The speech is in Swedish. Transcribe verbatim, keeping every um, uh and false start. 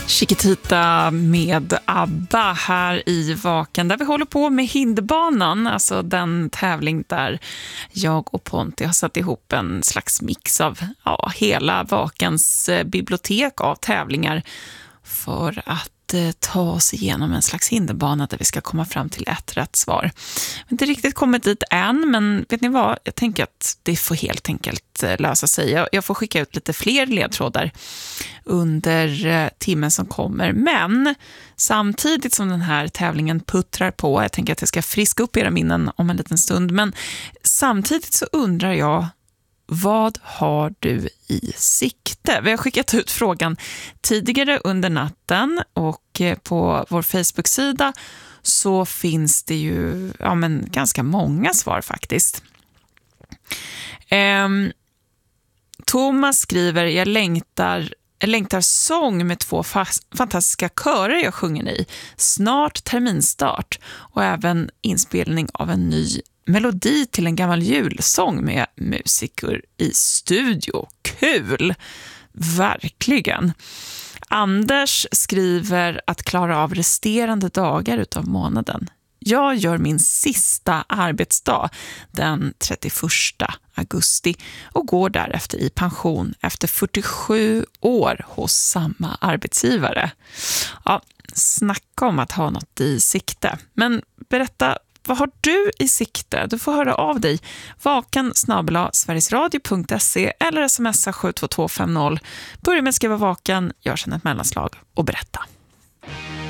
Chiquitita med ABBA här i Vaken, där vi håller på med hinderbanan, alltså den tävling där jag och Ponti har satt ihop en slags mix av ja, hela Vakens bibliotek av tävlingar för att ta oss igenom en slags hinderbana där vi ska komma fram till ett rätt svar. Vi har inte riktigt kommit dit än, men vet ni vad? Jag tänker att det får helt enkelt lösa sig. Jag, jag får skicka ut lite fler ledtrådar under timmen som kommer. Men samtidigt som den här tävlingen puttrar på, jag tänker att jag ska friska upp era minnen om en liten stund, men samtidigt så undrar jag, vad har du i sikte? Vi har skickat ut frågan tidigare under natten och på vår Facebook-sida så finns det ju ja, men ganska många svar faktiskt. Ehm, Thomas skriver, jag längtar, jag längtar sång med två fast, fantastiska körer jag sjunger i. Snart terminstart och även inspelning av en ny melodi till en gammal julsång med musiker i studio. Kul! Verkligen. Anders skriver att klara av resterande dagar utav månaden. Jag gör min sista arbetsdag den trettioförsta augusti och går därefter i pension efter fyrtiosju år hos samma arbetsgivare. Ja, snacka om att ha något i sikte. Men berätta, vad har du i sikte? Du får höra av dig. Vaken snabel-a sverigesradio punkt se eller smsa sju två två fem noll. Börja med att skriva vaken, gör sedan ett mellanslag och berätta.